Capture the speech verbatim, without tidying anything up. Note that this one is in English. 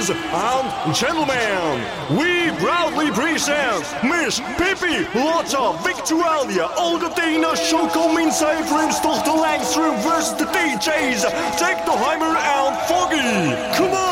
Ladies and gentlemen, we proudly present Miss Pippi Lotta Victualia Olga Dana Choco Minzai Brimstochter Langstrom versus the D Js Jack the Heimer and Foggy. Come on!